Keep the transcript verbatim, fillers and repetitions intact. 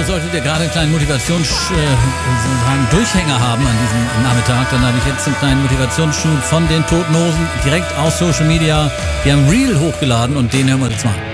solltet ihr gerade einen kleinen Motivations, äh, Durchhänger haben an diesem Nachmittag, dann habe ich jetzt einen kleinen Motivationsschub von den Toten Hosen direkt aus Social Media. Die haben Reel hochgeladen und den hören wir jetzt mal.